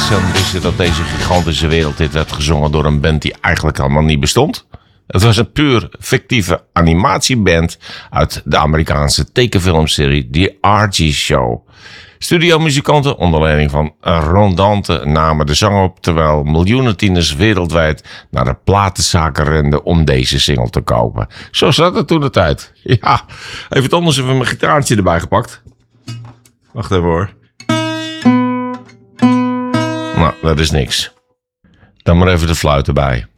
dan wist je dat deze gigantische wereldhit werd gezongen door een band die eigenlijk helemaal niet bestond. Het was een puur fictieve animatieband uit de Amerikaanse tekenfilmserie The Archie Show. Studiomuzikanten onder leiding van Ron Dante namen de zang op, terwijl miljoenen tieners wereldwijd naar de platenzaken renden om deze single te kopen. Zo zat het toen de tijd. Ja, even het anders even mijn gitaartje erbij gepakt. Wacht even hoor. Nou, dat is niks. Dan maar even de fluit erbij.